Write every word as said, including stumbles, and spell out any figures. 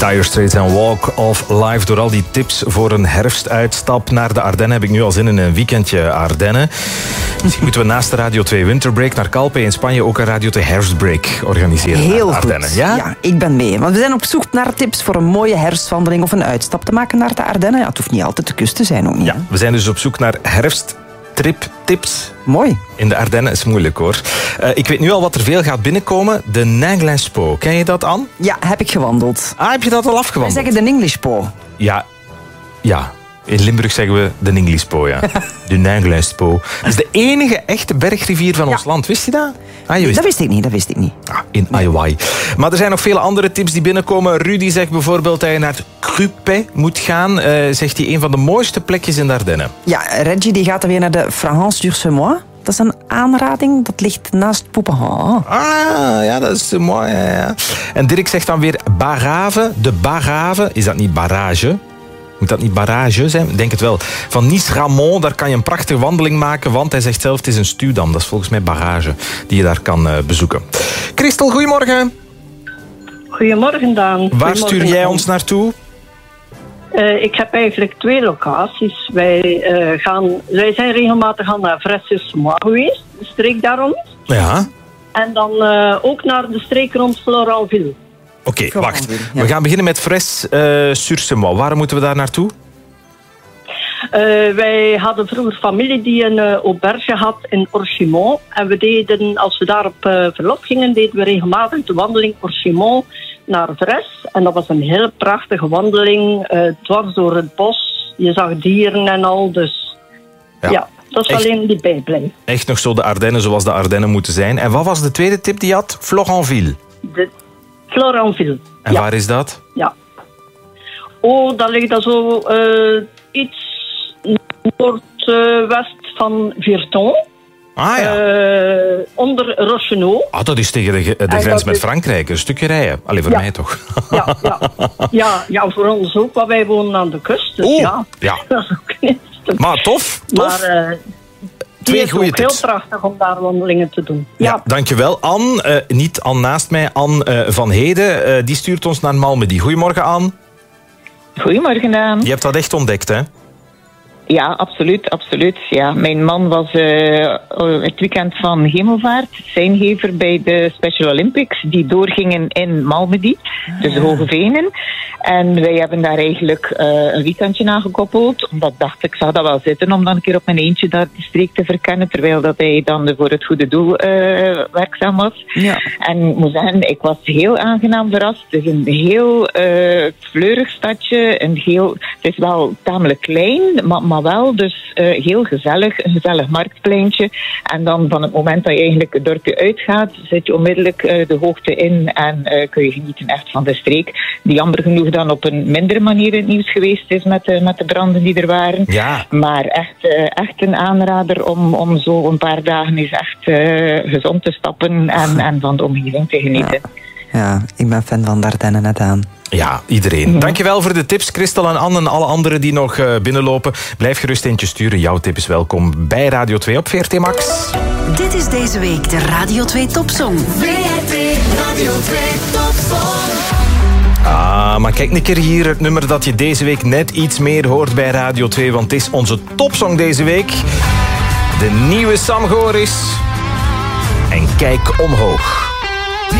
Dire Straits en Walk of Life. Door al die tips voor een herfstuitstap naar de Ardennen heb ik nu al zin in een weekendje Ardennen. Misschien moeten we naast de Radio twee Winterbreak naar Calpe in Spanje ook een Radio twee Herfstbreak organiseren. Heel naar Ardennen. goed. Ja? Ja, ik ben mee. Want we zijn op zoek naar tips voor een mooie herfstwandeling of een uitstap te maken naar de Ardennen. Ja, het hoeft niet altijd de kust te zijn, ook niet. Ja, Hè? we zijn dus op zoek naar herfsttriptips. Mooi. In de Ardennen is moeilijk hoor. Uh, ik weet nu al wat er veel gaat binnenkomen. De Ninglin's-Po. Ken je dat, Anne? Ja, heb ik gewandeld. Ah, heb je dat al We afgewandeld? zeggen de English Po. Ja, ja. In Limburg zeggen we de Ninglispo, ja. De Ninglin's-Po. Dat is de enige echte bergrivier van Ja. ons land. Wist je dat? Ah, je wist Dat wist ik niet, dat wist ik niet. Ah, in Aiwai. Maar er zijn nog vele andere tips die binnenkomen. Rudy zegt bijvoorbeeld dat je naar het Crupet moet gaan. Uh, zegt hij een van de mooiste plekjes in de Ardennen. Ja, Reggie die gaat dan weer naar de Frahance-sur-Semois. Dat is een aanrading, dat ligt naast Poupenhan. Ah, ja, dat is mooi. Ja, ja. En Dirk zegt dan weer Barrave. De Barrave, is dat niet barrage? Moet dat niet barrage zijn? Ik denk het wel. Van Nice-Ramon, daar kan je een prachtige wandeling maken, want hij zegt zelf het is een stuwdam. Dat is volgens mij barrage die je daar kan uh, bezoeken. Christel, goedemorgen. Goedemorgen, Daan. Waar Goedemorgen, stuur jij Daan. ons naartoe? Uh, ik heb eigenlijk twee locaties. Wij, uh, gaan, wij zijn regelmatig al naar Fresses-Mois geweest, de streek daar rond. Ja. En dan uh, ook naar de streek rond Floranville. Oké, okay, wacht. Ja. We gaan beginnen met Fres-sur-Semois. Waar moeten we daar naartoe? Uh, wij hadden vroeger familie die een uh, auberge had in Orchimont. En we deden, als we daar op uh, verlof gingen, deden we regelmatig de wandeling Orchimont naar Fres. En dat was een heel prachtige wandeling, uh, dwars door het bos. Je zag dieren en al, dus Ja. ja, dat is Echt? alleen die bijblijven. Echt nog zo de Ardennen zoals de Ardennen moeten zijn. En wat was de tweede tip die je had? Floranville. De Floranville. En ja. waar is dat? Ja. Oh, dat ligt dan zo uh, iets noordwest van Virton. Ah ja. Uh, onder Rochenau. Ah, dat is tegen de, de En grens dat met is- Frankrijk. Een stukje rijden. Allee, voor Ja. mij toch. Ja, ja. Ja, ja, voor ons ook, want wij wonen aan de kust. Dus Oeh, ja, ja. dat is ook niet. Maar tof, tof. Maar uh, Twee het is goede ook heel tips. prachtig om daar wandelingen te doen. Ja, Ja, dankjewel. Anne, uh, niet Anne naast mij, Anne uh, van Heden. Uh, die stuurt ons naar Malmedy. Goedemorgen, Anne. Goedemorgen, Daan. Je hebt dat echt ontdekt, hè? Ja, absoluut, absoluut. Ja, mijn man was uh, het weekend van Hemelvaart zijngever bij de Special Olympics, die doorgingen in Malmedy, dus de Hoge Venen. En wij hebben daar eigenlijk uh, een weekendje aan gekoppeld, omdat ik dacht, ik zou dat wel zitten om dan een keer op mijn eentje daar die streek te verkennen, terwijl dat hij dan voor het goede doel uh, werkzaam was. Ja. En ik moet zeggen, ik was heel aangenaam verrast. Het is een heel uh, fleurig stadje, een heel, het is wel tamelijk klein, maar, maar wel dus uh, heel gezellig, een gezellig marktpleintje. En dan van het moment dat je eigenlijk het dorpje uitgaat, zit je onmiddellijk uh, de hoogte in en uh, kun je genieten echt van de streek, die jammer genoeg dan op een mindere manier in het nieuws geweest is met de, met de branden die er waren. Ja. Maar echt, uh, echt een aanrader om, om zo een paar dagen eens echt uh, gezond te stappen en, en van de omgeving te genieten. Ja, ik ben fan van de Ardennen, net aan. Ja, iedereen. Dankjewel voor de tips, Christel en Anne en alle anderen die nog uh, binnenlopen. Blijf gerust eentje sturen. Jouw tip is welkom bij Radio twee op V R T Max. Dit is deze week de Radio twee Topsong. V R T Radio twee Topsong. Ah, maar kijk een keer hier, het nummer dat je deze week net iets meer hoort bij Radio twee, want het is onze topsong deze week. De nieuwe Sam Goris. En kijk omhoog.